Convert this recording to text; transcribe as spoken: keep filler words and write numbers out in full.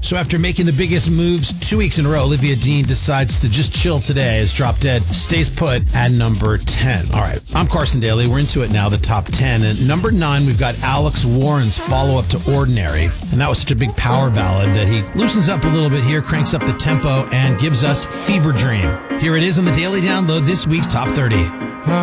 So after making the biggest moves two weeks in a row, Olivia Dean decides to just chill today as Drop Dead stays put at number ten. All right, I'm Carson Daly. We're into it now, the top ten. And number nine, we've got Alex Warren's follow-up to Ordinary. And that was such a big power ballad that he loosens up a little bit here, cranks up the tempo, and gives us Fever Dream. Here it is on the Daily Download, this week's Top thirty.